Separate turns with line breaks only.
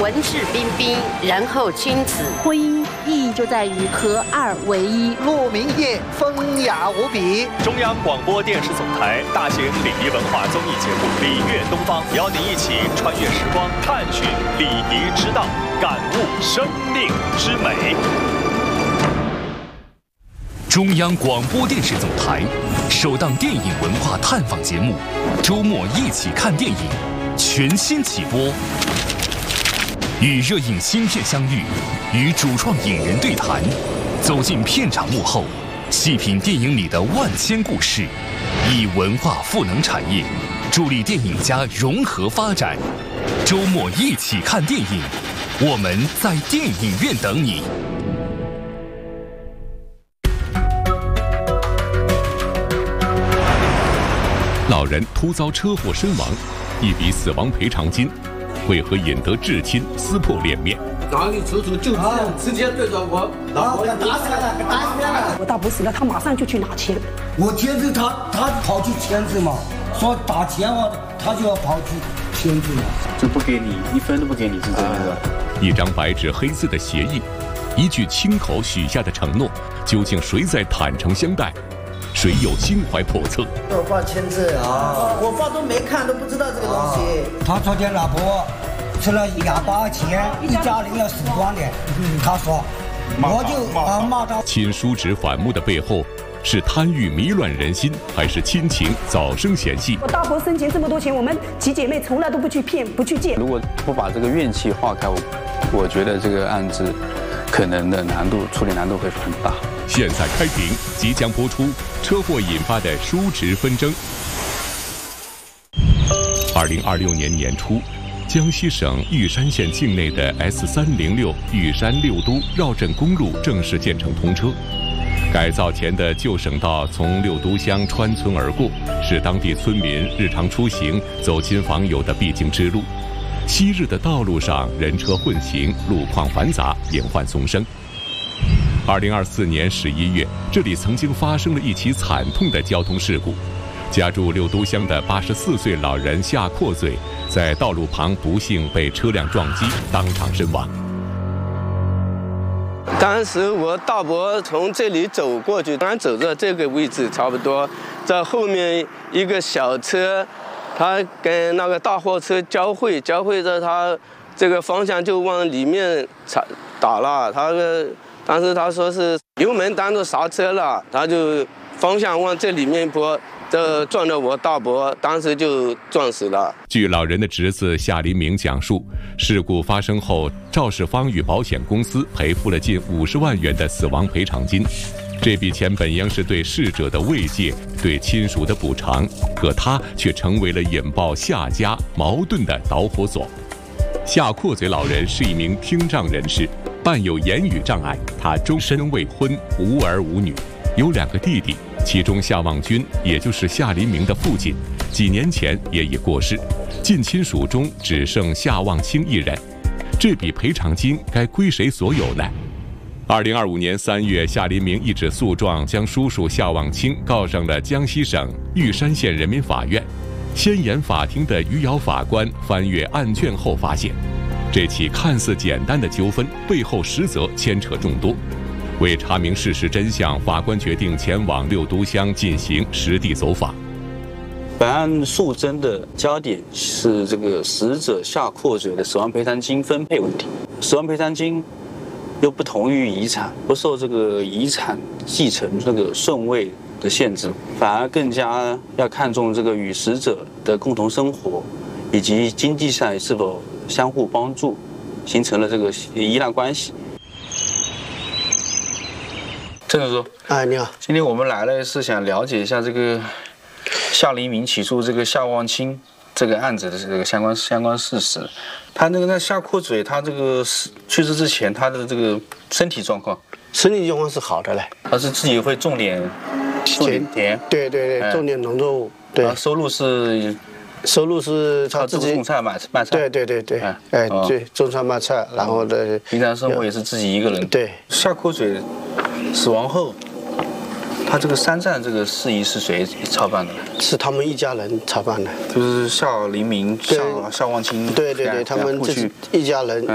文质彬彬，然后君子。
婚姻意义就在于合二为一。
陆明业风雅无比。
中央广播电视总台大型礼仪文化综艺节目《礼乐东方》，邀您一起穿越时光，探寻礼仪之道，感悟生命之美。
中央广播电视总台首档电影文化探访节目《周末一起看电影》全新起播，与热映新片相遇，与主创影人对谈，走进片场幕后，细品电影里的万千故事，以文化赋能产业，助力电影家融合发展。周末一起看电影，我们在电影院等你。
老人突遭车祸身亡，一笔死亡赔偿金，为何引得至亲撕破脸面？
哪里楚楚就直接对着我老婆打死了，打死了！
我大伯死了，他马上就去拿钱。
我签字，他跑去签字嘛，说打钱啊，他就要跑去签字嘛。
就不给你一分都不给你，是这样的。
一张白纸黑字的协议，一句亲口许下的承诺，究竟谁在坦诚相待？谁有心怀叵测？
我爸签字啊，
我爸都没看，都不知道这个东西。
他昨天老婆吃了哑巴钱，一家人要死光的。他说，我就骂他。
亲叔侄反目的背后，是贪欲迷乱人心，还是亲情早生嫌隙？
我大伯生前这么多钱，我们几姐妹从来都不去骗，不去借。
如果不把这个怨气化开，我觉得这个案子可能的处理难度会很大。
现在开庭，即将播出车祸引发的叔侄纷争。2026年年初，江西省玉山县境内的 S306玉山六都绕镇公路正式建成通车。改造前的旧省道从六都乡穿村而过，是当地村民日常出行、走亲访友的必经之路。昔日的道路上人车混行，路况繁杂，隐患丛生。2024年11月，这里曾经发生了一起惨痛的交通事故。家住六都乡的84岁老人夏阔嘴，在道路旁不幸被车辆撞击，当场身亡。
当时我大伯从这里走过去，刚走到这个位置差不多，在后面一个小车，他跟那个大货车交汇着，他这个方向就往里面打了。当时他说是油门当着刹车了，他就方向往这里面拨，这撞着我大伯，当时就撞死了。
据老人的侄子夏黎明讲述，事故发生后，肇事方与保险公司赔付了近50万元的死亡赔偿金。这笔钱本应是对逝者的慰藉，对亲属的补偿，可他却成为了引爆夏家矛盾的导火索。夏阔嘴老人是一名听障人士，伴有言语障碍，他终身未婚，无儿无女，有2个弟弟，其中夏望军，也就是夏黎明的父亲，几年前也已过世，近亲属中只剩夏望清一人。这笔赔偿金该归谁所有呢？2025年3月，夏黎明一纸诉状将叔叔夏望清告上了江西省玉山县人民法院。先言法庭的余姚法官翻阅案卷后发现，这起看似简单的纠纷背后实则牵扯众多。为查明事实真相，法官决定前往六都乡进行实地走访。
本案诉争的焦点是这个死者夏阔嘴的死亡赔偿金分配问题。死亡赔偿金又不同于遗产，不受这个遗产继承这个顺位的限制，反而更加要看重这个与死者的共同生活，以及经济上是否相互帮助，形成了这个依赖关系。郑叔，
你好，
今天我们来了是想了解一下这个夏黎明起诉这个夏望清这个案子的这个相关事实。他那夏阔嘴，他这个去世之前，他的这个身体状况
是好的嘞，
他是自己会种点田，
对，种点农作物，对，
收入是
他自己
种菜卖菜，
对，对，种菜卖菜，然后的
平常生活也是自己一个人。
对，
夏阔嘴死亡后，他这个山寨这个事宜是谁操办的？
是他们一家人操办的，
就是夏黎明、夏望清，
对，他们自己一家人